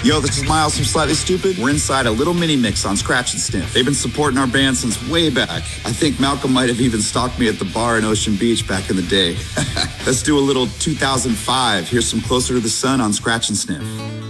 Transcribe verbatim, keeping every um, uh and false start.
Yo, this is Miles from Slightly Stoopid. We're inside a little mini mix on Scratch and Sniff. They've been supporting our band since way back. I think Malcolm might have even stalked me at the bar in Ocean Beach back in the day. Let's do a little two thousand five. Here's some Closer to the Sun on Scratch and Sniff.